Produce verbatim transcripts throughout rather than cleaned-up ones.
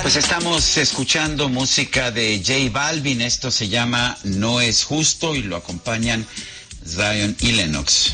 Pues estamos escuchando música de J Balvin. Esto se llama No es Justo y lo acompañan Zion y Lennox.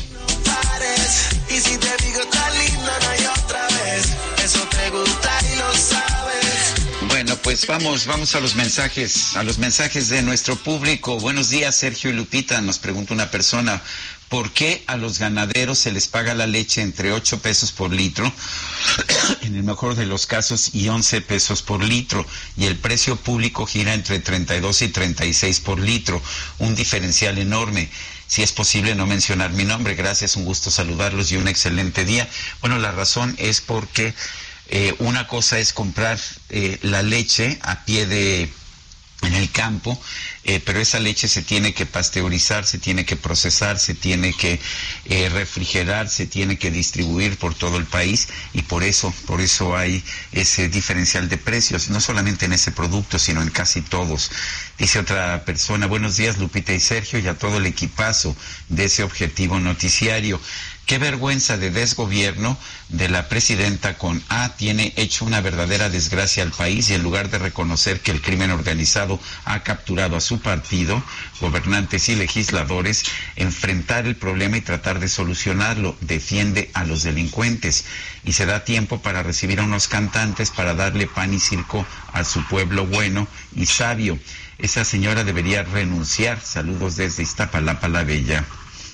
Y si te digo tan lindo no hay otra vez, eso te gusta y lo sabes. Bueno, pues vamos, vamos a los mensajes, a los mensajes de nuestro público. Buenos días, Sergio y Lupita. Nos pregunta una persona, ¿por qué a los ganaderos se les paga la leche entre ocho pesos por litro, en el mejor de los casos, y once pesos por litro, y el precio público gira entre treinta y dos y treinta y seis por litro? Un diferencial enorme. Si es posible no mencionar mi nombre. Gracias, un gusto saludarlos y un excelente día. Bueno, la razón es porque eh, una cosa es comprar eh, la leche a pie de... en el campo, eh, pero esa leche se tiene que pasteurizar, se tiene que procesar, se tiene que eh, refrigerar, se tiene que distribuir por todo el país, y por eso, por eso hay ese diferencial de precios, no solamente en ese producto, sino en casi todos. Dice otra persona, buenos días Lupita y Sergio y a todo el equipazo de ese Objetivo Noticiario. Qué vergüenza de desgobierno de la presidenta con A, tiene hecho una verdadera desgracia al país, y en lugar de reconocer que el crimen organizado ha capturado a su partido, gobernantes y legisladores, enfrentar el problema y tratar de solucionarlo, defiende a los delincuentes y se da tiempo para recibir a unos cantantes para darle pan y circo a su pueblo bueno y sabio. Esa señora debería renunciar. Saludos desde Iztapalapa la Bella.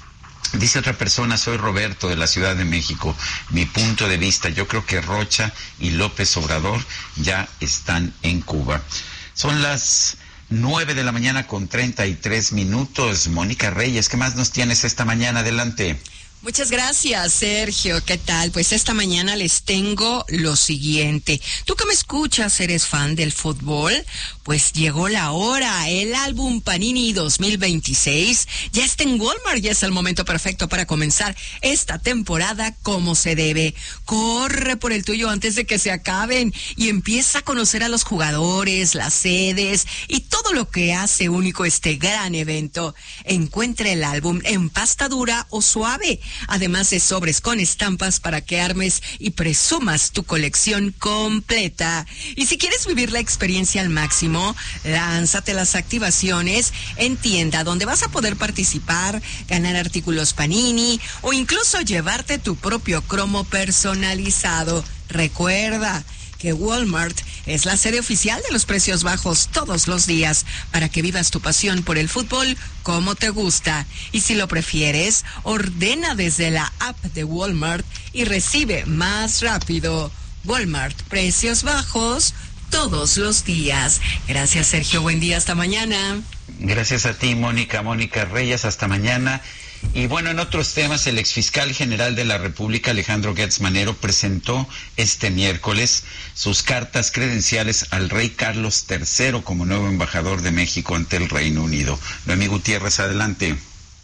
Dice otra persona, soy Roberto de la Ciudad de México. Mi punto de vista, yo creo que Rocha y López Obrador ya están en Cuba. Son las nueve de la mañana con treinta y tres minutos. Mónica Reyes, ¿qué más nos tienes esta mañana? Adelante. Muchas gracias, Sergio. ¿Qué tal? Pues esta mañana les tengo lo siguiente. Tú que me escuchas, ¿eres fan del fútbol? Pues llegó la hora. El álbum Panini dos mil veintiséis ya está en Walmart. Ya es el momento perfecto para comenzar esta temporada como se debe. Corre por el tuyo antes de que se acaben y empieza a conocer a los jugadores, las sedes y todo lo que hace único este gran evento. Encuentra el álbum en pasta dura o suave, además de sobres con estampas para que armes y presumas tu colección completa. Y si quieres vivir la experiencia al máximo, lánzate las activaciones en tienda, donde vas a poder participar, ganar artículos Panini o incluso llevarte tu propio cromo personalizado. Recuerda que Walmart es la sede oficial de los precios bajos todos los días, para que vivas tu pasión por el fútbol como te gusta. Y si lo prefieres, ordena desde la app de Walmart y recibe más rápido. Walmart, precios bajos todos los días. Gracias, Sergio. Buen día, hasta mañana. Gracias a ti, Mónica. Mónica Reyes, hasta mañana. Y bueno, en otros temas, el exfiscal general de la República, Alejandro Gertz Manero, presentó este miércoles sus cartas credenciales al rey Carlos tercero como nuevo embajador de México ante el Reino Unido. Noemí Gutiérrez, adelante.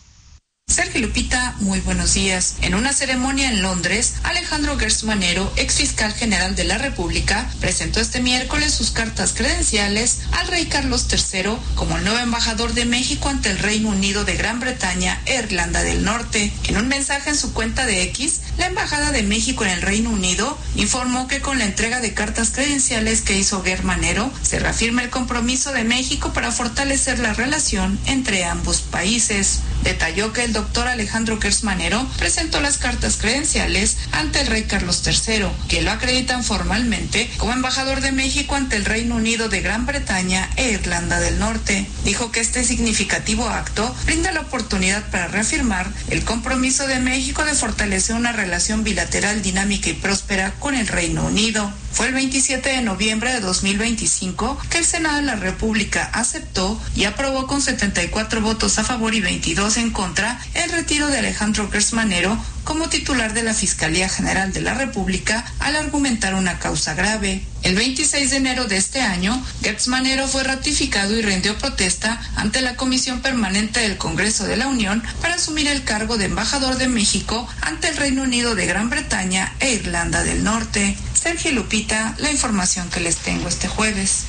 Sergio, Lupita, muy buenos días. En una ceremonia en Londres, Alejandro Gertz Manero, ex fiscal general de la República, presentó este miércoles sus cartas credenciales al rey Carlos tercero como el nuevo embajador de México ante el Reino Unido de Gran Bretaña e Irlanda del Norte. En un mensaje en su cuenta de X, la Embajada de México en el Reino Unido informó que con la entrega de cartas credenciales que hizo Gertz Manero, se reafirma el compromiso de México para fortalecer la relación entre ambos países. Detalló que el doctor Alejandro Gertz Manero presentó las cartas credenciales ante el rey Carlos tercero, que lo acreditan formalmente como embajador de México ante el Reino Unido de Gran Bretaña e Irlanda del Norte. Dijo que este significativo acto brinda la oportunidad para reafirmar el compromiso de México de fortalecer una relación bilateral dinámica y próspera con el Reino Unido. Fue el veintisiete de noviembre de dos mil veinticinco que el Senado de la República aceptó y aprobó con setenta y cuatro votos a favor y veintidós en contra el retiro de Alejandro Gertz Manero como titular de la Fiscalía General de la República al argumentar una causa grave. El veintiséis de enero de este año, Gertz Manero fue ratificado y rindió protesta ante la Comisión Permanente del Congreso de la Unión para asumir el cargo de embajador de México ante el Reino Unido de Gran Bretaña e Irlanda del Norte. Sergio, Lupita, la información que les tengo este jueves.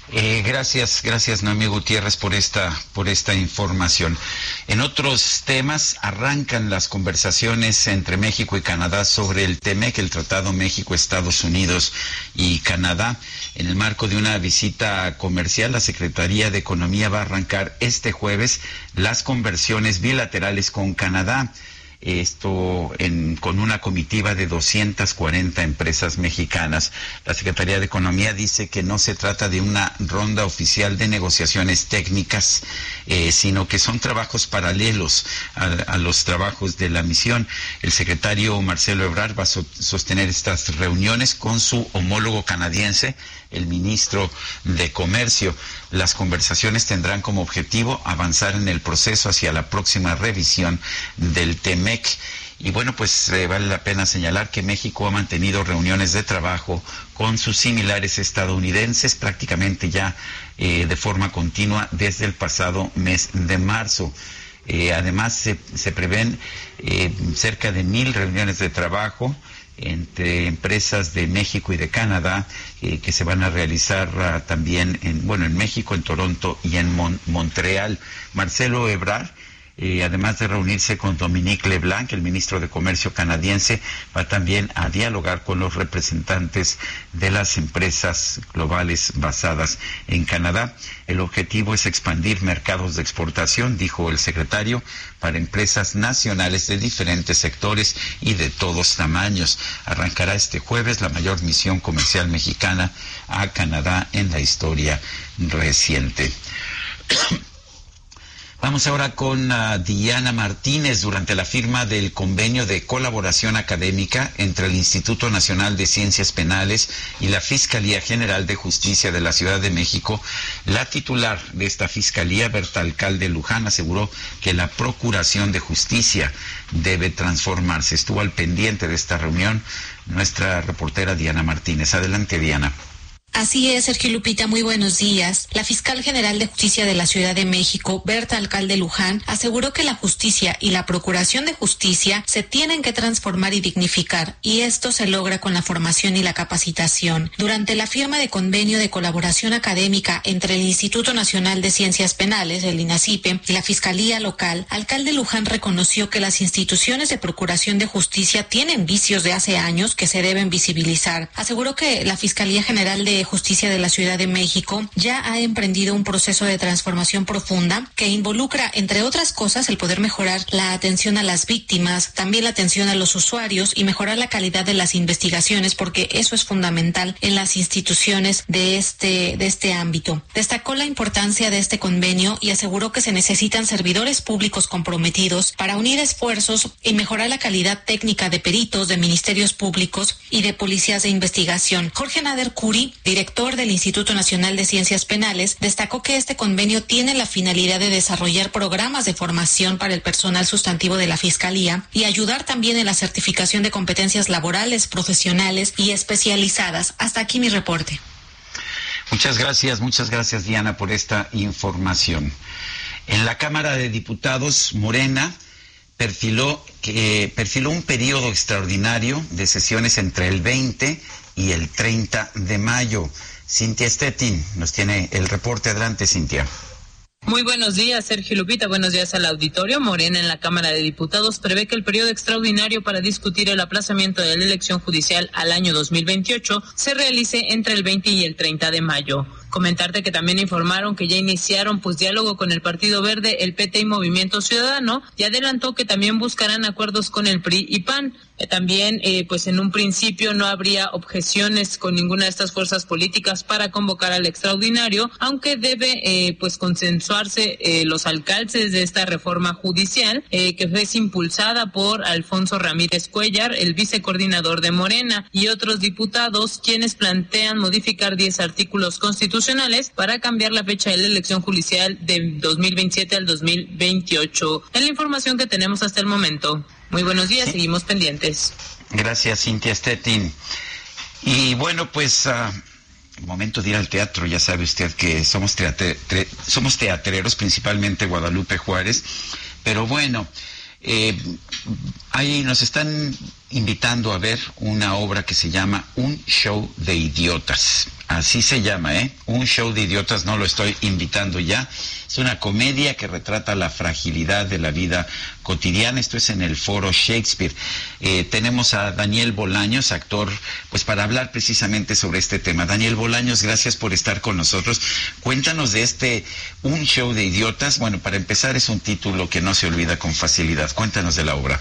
Eh, gracias, gracias Noemí Gutiérrez por esta, por esta información. En otros temas, arrancan las conversaciones entre México y Canadá sobre el TEMEC, el Tratado México, Estados Unidos y Canadá. En el marco de una visita comercial, la Secretaría de Economía va a arrancar este jueves las conversiones bilaterales con Canadá. Esto en, con una comitiva de doscientas cuarenta empresas mexicanas. La Secretaría de Economía dice que no se trata de una ronda oficial de negociaciones técnicas, eh, sino que son trabajos paralelos a, a los trabajos de la misión. El secretario Marcelo Ebrard va a so, sostener estas reuniones con su homólogo canadiense, el ministro de Comercio. Las conversaciones tendrán como objetivo avanzar en el proceso hacia la próxima revisión del TEMEC. Y bueno, pues eh, vale la pena señalar que México ha mantenido reuniones de trabajo con sus similares estadounidenses prácticamente ya eh, de forma continua desde el pasado mes de marzo. Eh, además, se, se prevén eh, cerca de mil reuniones de trabajo entre empresas de México y de Canadá eh, que se van a realizar uh, también en, bueno, en México, en Toronto y en Mon- Montreal. Marcelo Ebrard, Eh, además de reunirse con Dominique LeBlanc, el ministro de Comercio canadiense, va también a dialogar con los representantes de las empresas globales basadas en Canadá. El objetivo es expandir mercados de exportación, dijo el secretario, para empresas nacionales de diferentes sectores y de todos tamaños. Arrancará este jueves la mayor misión comercial mexicana a Canadá en la historia reciente. Vamos ahora con uh, Diana Martínez. Durante la firma del convenio de colaboración académica entre el Instituto Nacional de Ciencias Penales y la Fiscalía General de Justicia de la Ciudad de México, la titular de esta fiscalía, Berta Alcalde Luján, aseguró que la Procuración de Justicia debe transformarse. Estuvo al pendiente de esta reunión nuestra reportera Diana Martínez. Adelante, Diana. Así es, Sergio Lupita, muy buenos días. La fiscal general de justicia de la Ciudad de México, Berta Alcalde Luján, aseguró que la justicia y la procuración de justicia se tienen que transformar y dignificar, y esto se logra con la formación y la capacitación. Durante la firma de convenio de colaboración académica entre el Instituto Nacional de Ciencias Penales, el INACIPE, y la Fiscalía Local, Alcalde Luján reconoció que las instituciones de procuración de justicia tienen vicios de hace años que se deben visibilizar. Aseguró que la Fiscalía General de Justicia de la Ciudad de México ya ha emprendido un proceso de transformación profunda que involucra, entre otras cosas, el poder mejorar la atención a las víctimas, también la atención a los usuarios y mejorar la calidad de las investigaciones, porque eso es fundamental en las instituciones de este, de este ámbito. Destacó la importancia de este convenio y aseguró que se necesitan servidores públicos comprometidos para unir esfuerzos y mejorar la calidad técnica de peritos, de ministerios públicos y de policías de investigación. Jorge Nader Curi, director del Instituto Nacional de Ciencias Penales, destacó que este convenio tiene la finalidad de desarrollar programas de formación para el personal sustantivo de la Fiscalía y ayudar también en la certificación de competencias laborales, profesionales y especializadas. Hasta aquí mi reporte. Muchas gracias, muchas gracias, Diana, por esta información. En la Cámara de Diputados, Morena perfiló, que, perfiló un periodo extraordinario de sesiones entre el veinte y el treinta de mayo. Cintia Stettin nos tiene el reporte. Adelante, Cintia. Muy buenos días, Sergio Lupita. Buenos días al auditorio. Morena en la Cámara de Diputados prevé que el periodo extraordinario para discutir el aplazamiento de la elección judicial al año dos mil veintiocho se realice entre el veinte y el treinta de mayo. Comentarte que también informaron que ya iniciaron pues diálogo con el Partido Verde, el P T y Movimiento Ciudadano, y adelantó que también buscarán acuerdos con el P R I y P A N. Eh, también eh, pues en un principio no habría objeciones con ninguna de estas fuerzas políticas para convocar al extraordinario, aunque debe eh, pues consensuarse eh, los alcances de esta reforma judicial eh, que es impulsada por Alfonso Ramírez Cuellar, el vicecoordinador de Morena, y otros diputados, quienes plantean modificar diez artículos constitucionales para cambiar la fecha de la elección judicial de dos mil veintisiete al dos mil veintiocho. Es la información que tenemos hasta el momento. Muy buenos días, sí. Seguimos pendientes. Gracias, Cintia Stettin. Y bueno, pues uh, momento de ir al teatro. Ya sabe usted que somos, teatre, tre, somos teatreros, principalmente Guadalupe Juárez. Pero bueno, eh, ahí nos están invitando a ver una obra que se llama Un Show de Idiotas. Así se llama, ¿eh? Un Show de Idiotas, no lo estoy invitando ya. Es una comedia que retrata la fragilidad de la vida cotidiana. Esto es en el Foro Shakespeare. Eh, tenemos a Daniel Bolaños, actor, pues para hablar precisamente sobre este tema. Daniel Bolaños, gracias por estar con nosotros. Cuéntanos de este Un Show de Idiotas. Bueno, para empezar, es un título que no se olvida con facilidad. Cuéntanos de la obra.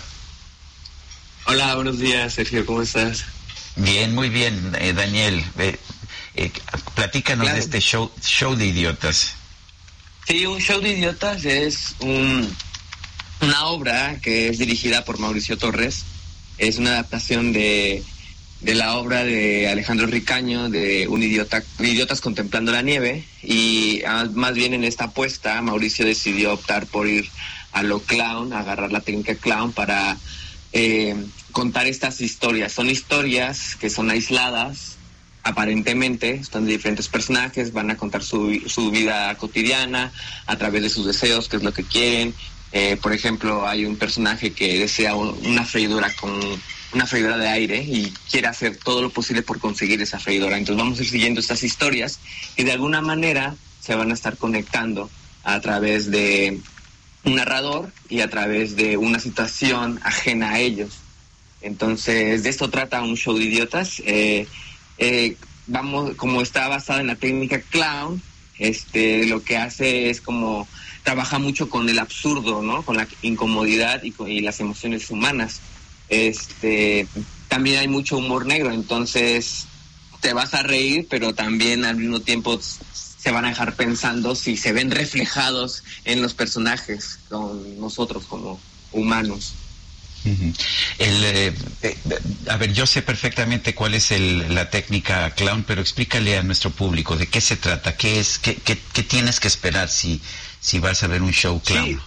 Hola, buenos días, Sergio, ¿cómo estás? Bien, muy bien, eh, Daniel. Eh, eh, platícanos claro. de este show, show de idiotas. Sí, Un Show de Idiotas es un, una obra que es dirigida por Mauricio Torres. Es una adaptación de, de la obra de Alejandro Ricaño, de Un idiota, Idiotas Contemplando la Nieve. Y ah, más bien en esta apuesta, Mauricio decidió optar por ir a lo clown, a agarrar la técnica clown para eh, contar estas historias. Son historias que son aisladas, aparentemente, están de diferentes personajes, van a contar su, su vida cotidiana a través de sus deseos, qué es lo que quieren. Eh, por ejemplo, hay un personaje que desea una freidora con una freidora de aire y quiere hacer todo lo posible por conseguir esa freidora. Entonces vamos a ir siguiendo estas historias y de alguna manera se van a estar conectando a través de un narrador y a través de una situación ajena a ellos. Entonces, de esto trata Un Show de Idiotas. Eh, eh, vamos, como está basada en la técnica clown, este, lo que hace es como trabaja mucho con el absurdo, ¿no? Con la incomodidad y, con, y las emociones humanas. Este, también hay mucho humor negro, entonces te vas a reír, pero también al mismo tiempo se van a dejar pensando si se ven reflejados en los personajes, con nosotros como humanos. Uh-huh. El, eh, eh, a ver, yo sé perfectamente cuál es el, la técnica clown, pero explícale a nuestro público de qué se trata, qué es, qué, qué, qué tienes que esperar si, si vas a ver un show clown. Sí.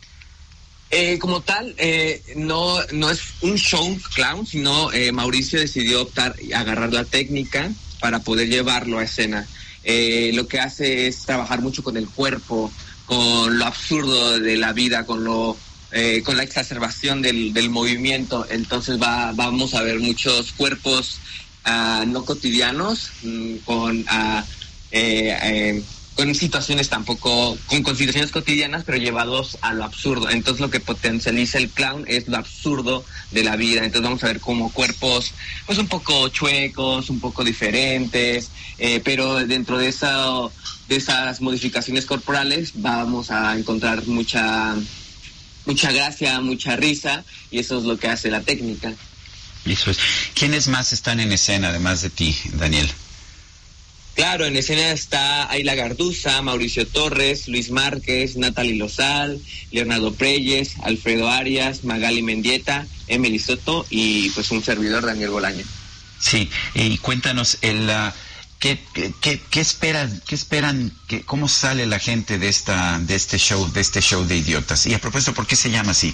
Eh, como tal, eh, no, no es un show clown, sino eh, Mauricio decidió optar a agarrar la técnica para poder llevarlo a escena. Eh, lo que hace es trabajar mucho con el cuerpo, con lo absurdo de la vida, con lo eh, con la exacerbación del, del movimiento. Entonces va, vamos a ver muchos cuerpos uh, no cotidianos, mm, con, uh, eh, eh, con situaciones tampoco, con, con situaciones cotidianas, pero llevados a lo absurdo. Entonces lo que potencializa el clown es lo absurdo de la vida. Entonces vamos a ver como cuerpos pues un poco chuecos, un poco diferentes, eh, pero dentro de esa, de esas modificaciones corporales vamos a encontrar mucha mucha gracia, mucha risa, y eso es lo que hace la técnica. Eso es. ¿Quiénes más están en escena además de ti, Daniel? Claro, en escena está Ayla Garduza, Mauricio Torres, Luis Márquez, Natalie Lozal, Leonardo Preyes, Alfredo Arias, Magali Mendieta, Emily Soto y pues un servidor, Daniel Bolaño. Sí, y cuéntanos, el, uh, ¿qué, qué, qué esperan, qué esperan, qué, cómo sale la gente de esta, de este show, de este show de idiotas? Y a propósito, ¿por qué se llama así?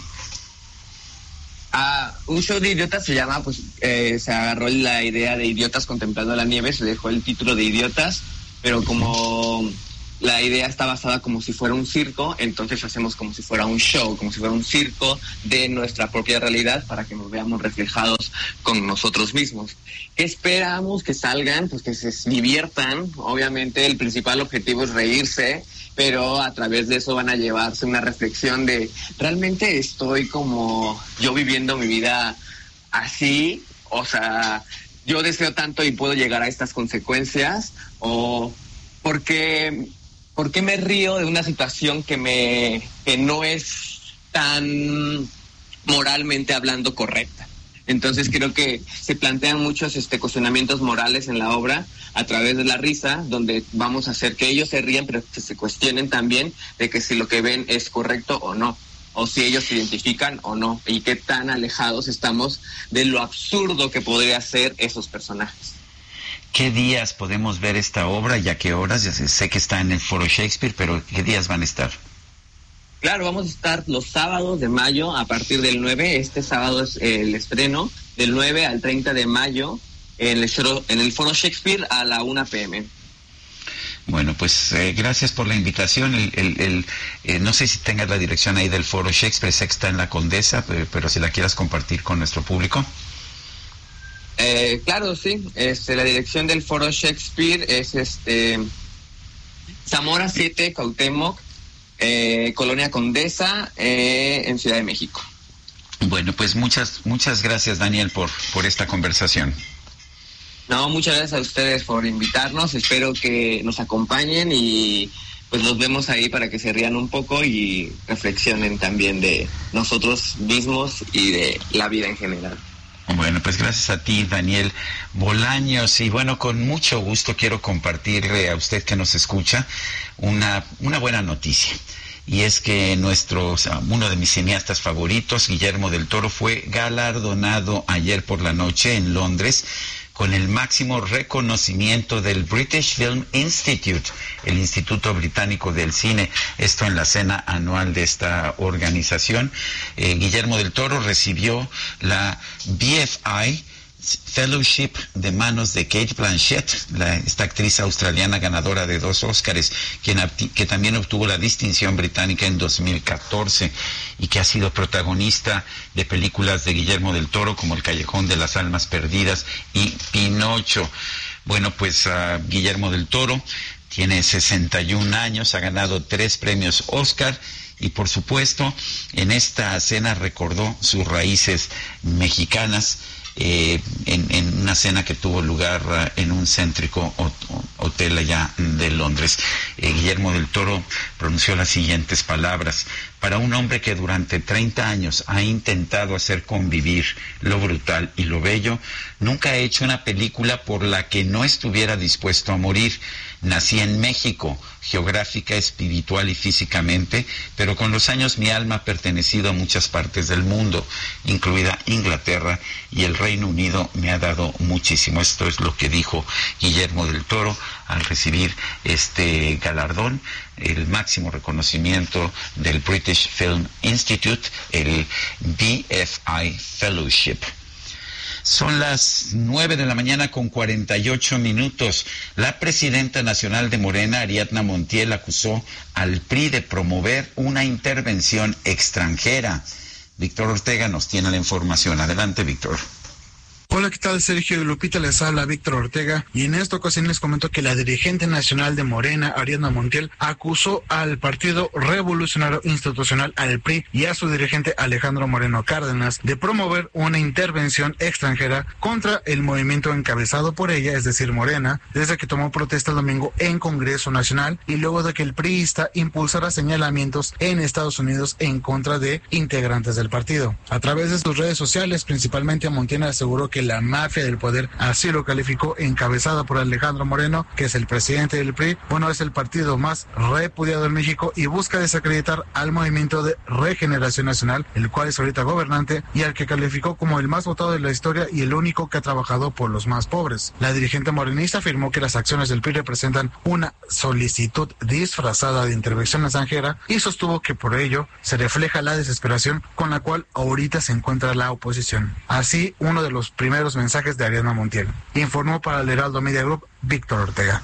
Ah, Un Show de Idiotas se llama, pues, eh, se agarró la idea de Idiotas Contemplando la Nieve, se dejó el título de Idiotas, pero como la idea está basada como si fuera un circo, entonces hacemos como si fuera un show, como si fuera un circo de nuestra propia realidad para que nos veamos reflejados con nosotros mismos. ¿Qué esperamos que salgan? Pues que se diviertan. Obviamente el principal objetivo es reírse, pero a través de eso van a llevarse una reflexión de realmente estoy como yo viviendo mi vida así, o sea, yo deseo tanto y puedo llegar a estas consecuencias, o porque ¿por qué me río de una situación que me que no es tan moralmente hablando correcta? Entonces creo que se plantean muchos este cuestionamientos morales en la obra a través de la risa, donde vamos a hacer que ellos se rían, pero que se cuestionen también de que si lo que ven es correcto o no, o si ellos se identifican o no, y qué tan alejados estamos de lo absurdo que podría ser esos personajes. ¿Qué días podemos ver esta obra y a qué horas? Ya sé, sé que está en el Foro Shakespeare, pero ¿qué días van a estar? Claro, vamos a estar los sábados de mayo a partir del nueve. Este sábado es el estreno, del nueve al treinta de mayo, en el, en el Foro Shakespeare a la una p m Bueno, pues eh, gracias por la invitación. El, el, el, eh, no sé si tengas la dirección ahí del Foro Shakespeare, sé que está en la Condesa, pero, pero si la quieras compartir con nuestro público. Eh, claro, sí. Este, la dirección del Foro Shakespeare es este Zamora siete, Cuauhtémoc, eh, Colonia Condesa, eh, en Ciudad de México. Bueno, pues muchas muchas gracias, Daniel, por por esta conversación. No, muchas gracias a ustedes por invitarnos. Espero que nos acompañen y pues nos vemos ahí para que se rían un poco y reflexionen también de nosotros mismos y de la vida en general. Bueno, pues gracias a ti, Daniel Bolaños, y bueno, con mucho gusto quiero compartirle a usted que nos escucha una, una buena noticia. Y es que nuestro, o sea, uno de mis cineastas favoritos, Guillermo del Toro, fue galardonado ayer por la noche en Londres con el máximo reconocimiento del British Film Institute, el Instituto Británico del Cine, esto en la cena anual de esta organización. Eh, Guillermo del Toro recibió la B F I Fellowship de manos de Cate Blanchett, la, esta actriz australiana ganadora de dos Óscares, quien que también obtuvo la distinción británica en dos mil catorce y que ha sido protagonista de películas de Guillermo del Toro como El Callejón de las Almas Perdidas y Pinocho. Bueno, pues uh, Guillermo del Toro tiene sesenta y un años, ha ganado tres premios Óscar y por supuesto en esta cena recordó sus raíces mexicanas. Eh, en, en una cena que tuvo lugar uh, en un céntrico hot, hotel allá de Londres. Eh, Guillermo del Toro pronunció las siguientes palabras: para un hombre que durante treinta años ha intentado hacer convivir lo brutal y lo bello, nunca ha hecho una película por la que no estuviera dispuesto a morir. Nací en México, geográfica, espiritual y físicamente, pero con los años mi alma ha pertenecido a muchas partes del mundo, incluida Inglaterra, y el Reino Unido me ha dado muchísimo. Esto es lo que dijo Guillermo del Toro al recibir este galardón, el máximo reconocimiento del British Film Institute, el B F I Fellowship. Son las nueve de la mañana con cuarenta y ocho minutos. La presidenta nacional de Morena, Ariadna Montiel, acusó al P R I de promover una intervención extranjera. Víctor Ortega nos tiene la información. Adelante, Víctor. Hola, ¿qué tal? Sergio y Lupita, les habla Víctor Ortega y en esta ocasión les comento que la dirigente nacional de Morena, Ariadna Montiel, acusó al Partido Revolucionario Institucional, al P R I, y a su dirigente Alejandro Moreno Cárdenas de promover una intervención extranjera contra el movimiento encabezado por ella, es decir, Morena, desde que tomó protesta el domingo en Congreso Nacional y luego de que el priista impulsara señalamientos en Estados Unidos en contra de integrantes del partido. A través de sus redes sociales, principalmente, Montiel aseguró que la mafia del poder, así lo calificó, encabezada por Alejandro Moreno, que es el presidente del P R I, bueno, es el partido más repudiado en México y busca desacreditar al Movimiento de Regeneración Nacional, el cual es ahorita gobernante y al que calificó como el más votado de la historia y el único que ha trabajado por los más pobres. La dirigente morenista afirmó que las acciones del P R I representan una solicitud disfrazada de intervención extranjera y sostuvo que por ello se refleja la desesperación con la cual ahorita se encuentra la oposición. Así, uno de los primeros mensajes de Ariadna Montiel. Informó para el Heraldo Media Group Víctor Ortega.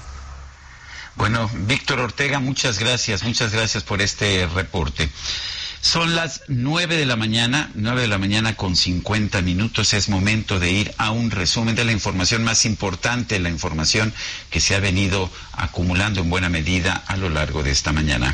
Bueno, Víctor Ortega, muchas gracias, muchas gracias por este reporte. Son las nueve de la mañana, nueve de la mañana con cincuenta minutos. Es momento de ir a un resumen de la información más importante, la información que se ha venido acumulando en buena medida a lo largo de esta mañana.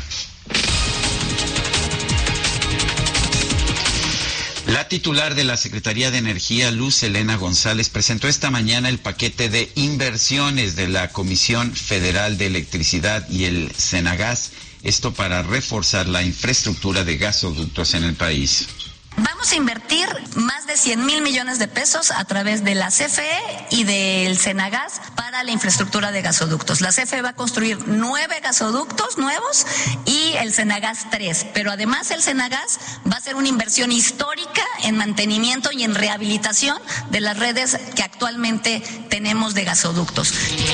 La titular de la Secretaría de Energía, Luz Helena González, presentó esta mañana el paquete de inversiones de la Comisión Federal de Electricidad y el Senagas, esto para reforzar la infraestructura de gasoductos en el país. Vamos a invertir más de cien mil millones de pesos a través de la C F E y del Senagas para la infraestructura de gasoductos. La C F E va a construir nueve gasoductos nuevos y el Senagas tres, pero además el Senagas va a hacer una inversión histórica en mantenimiento y en rehabilitación de las redes que actualmente tenemos de gasoductos.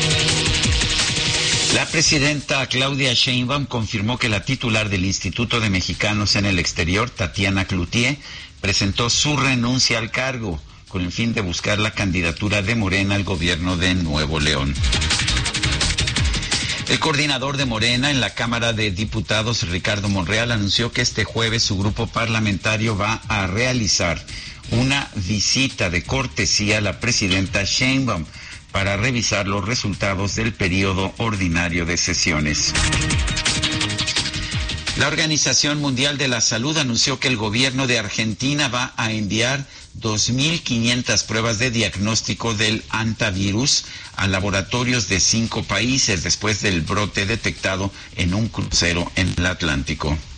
La presidenta Claudia Sheinbaum confirmó que la titular del Instituto de Mexicanos en el Exterior, Tatiana Cloutier, presentó su renuncia al cargo con el fin de buscar la candidatura de Morena al gobierno de Nuevo León. El coordinador de Morena en la Cámara de Diputados, Ricardo Monreal, anunció que este jueves su grupo parlamentario va a realizar una visita de cortesía a la presidenta Sheinbaum para revisar los resultados del periodo ordinario de sesiones. La Organización Mundial de la Salud anunció que el gobierno de Argentina va a enviar dos mil quinientas pruebas de diagnóstico del hantavirus a laboratorios de cinco países después del brote detectado en un crucero en el Atlántico.